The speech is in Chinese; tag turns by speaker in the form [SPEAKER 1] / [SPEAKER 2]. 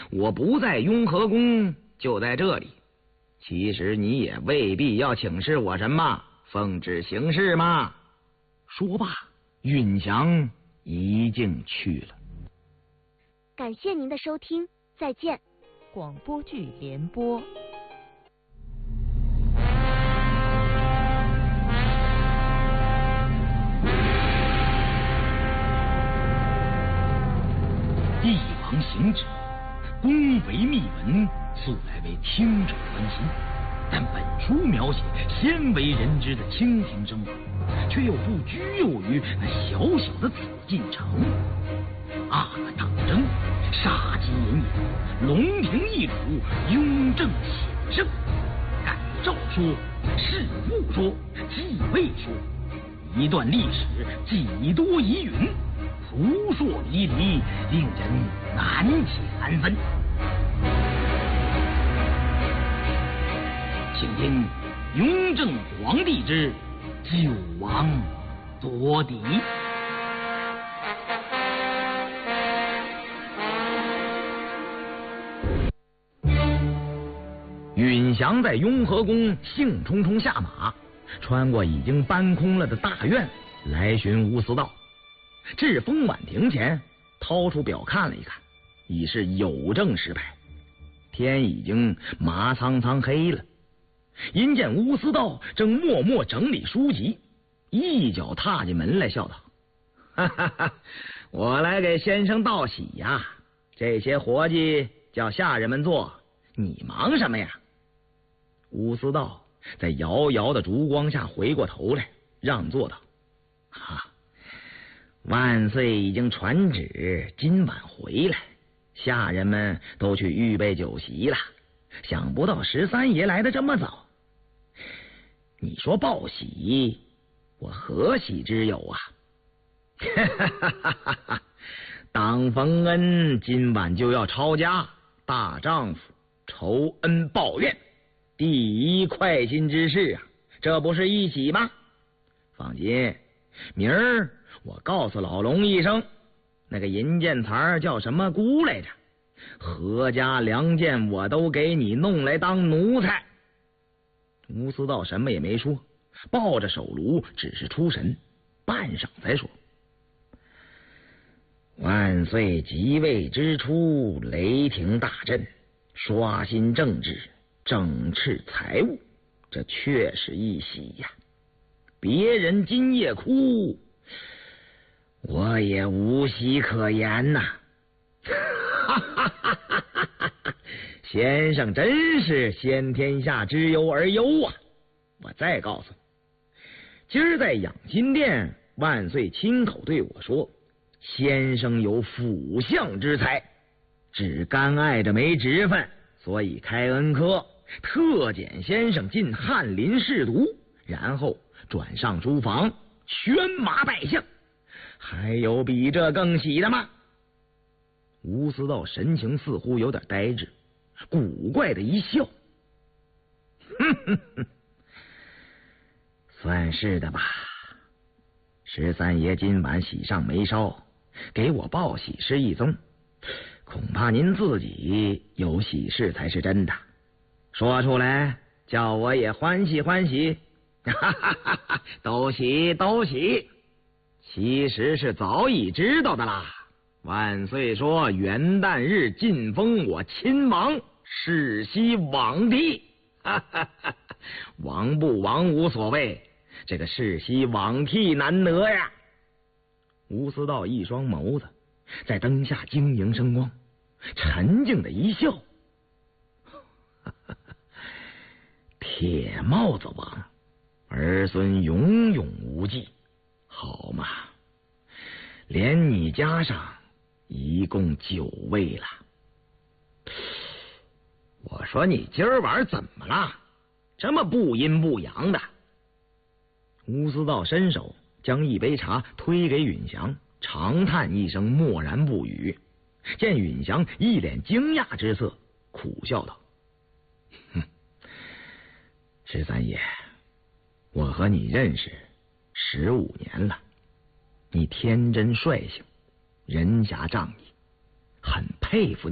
[SPEAKER 1] 我不在雍和宫，就在这里。其实你也未必要请示我什么，奉旨行事嘛。说罢，允祥一径去了。
[SPEAKER 2] 感谢您的收听，再见。
[SPEAKER 3] 广播剧联播。
[SPEAKER 4] 帝王行止，宫闱秘闻素来为听者关心，但本书描写鲜为人知的清廷生活，却又不拘囿于那小小的紫禁城。阿哥党争，杀机隐隐，龙庭一主，雍正显圣。改诏说，事务说，继位说，一段历史几多疑云，扑朔迷离，令人难解难分。请听雍正皇帝之九王夺嫡。
[SPEAKER 1] 允祥在雍和宫兴冲冲下马，穿过已经搬空了的大院，来寻吴思道。至风婉亭前，掏出表看了一看，已是酉正时排，天已经麻苍苍黑了。因见吴思道正默默整理书籍，一脚踏进门来，笑道：“哈哈哈，我来给先生道喜呀！这些活计叫下人们做，你忙什么呀？”吴思道在遥遥的烛光下回过头来，让座道：“哈，万岁已经传旨，今晚回来，下人们都去预备酒席了。想不到13爷来的这么早。你说报喜，我何喜之有啊？”党逢恩今晚就要抄家，大丈夫仇恩报怨，第一快心之事啊，这不是一喜吗？放心，明儿我告诉老龙一声，那个银剑才叫什么姑来着，何家良贱我都给你弄来当奴才。吴思道什么也没说，抱着手炉只是出神，半晌才说：“万岁即位之初，雷霆大震，刷新政治，整治财务，这确是一喜呀。别人今夜哭，我也无喜可言呐。”先生真是先天下之忧而忧啊！我再告诉你，今儿在养心殿，万岁亲口对我说，先生有辅相之才，只干碍着没职分，所以开恩科，特拣先生进翰林侍读，然后转上书房宣麻拜相。还有比这更喜的吗？吴思道神情似乎有点呆滞，古怪的一笑：“算是的吧。13爷今晚喜上眉梢，给我报喜事一宗，恐怕您自己有喜事才是真的。说出来，叫我也欢喜欢喜。都喜都喜。其实是早已知道的啦。万岁说元旦日晋封我亲王世袭罔帝，王不王无所谓，这个世袭罔替难得呀。吴思道一双眸子在灯下晶莹生光，沉静的一笑：“铁帽子王，儿孙永永无忌，好嘛，连你加上一共9位了。我说你今儿晚怎么了？这么不阴不阳的？”吴思道伸手将一杯茶推给允祥，长叹一声，默然不语。见允祥一脸惊讶之色，苦笑道：“13爷，我和你认识15年了，你天真率性，人侠仗义，很佩服你。”